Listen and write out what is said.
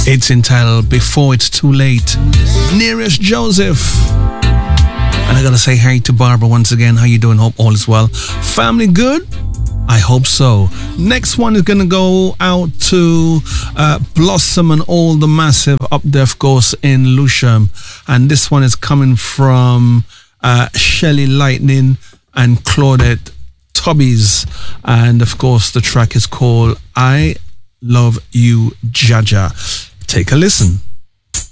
It's entitled Before It's Too Late. Nearest Joseph. And I gotta say hey to Barbara once again. How you doing? Hope all is well. Family good? I hope so. Next one is gonna go out to Blossom and all the massive up there, of course, in Lewisham. And this one is coming from Shelley Lightning and Claudette Tubbies. And of course, the track is called I Love You, Jaja. Take a listen.